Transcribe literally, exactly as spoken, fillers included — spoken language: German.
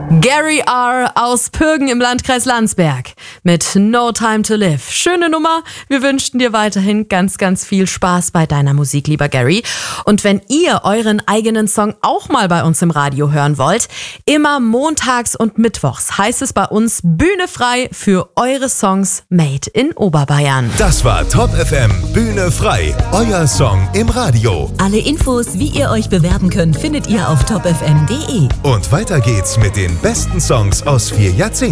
Gary R. aus Pürgen im Landkreis Landsberg mit No Time to Live. Schöne Nummer. Wir wünschen dir weiterhin ganz, ganz viel Spaß bei deiner Musik, lieber Gary. Und wenn ihr euren eigenen Song auch mal bei uns im Radio hören wollt, immer montags und mittwochs heißt es bei uns Bühne frei für eure Songs made in Oberbayern. Das war Top F M Bühne frei, euer Song im Radio. Alle Infos, wie ihr euch bewerben könnt, findet ihr auf top f m punkt d e. Und weiter geht's mit den besten Songs aus vier Jahrzehnten.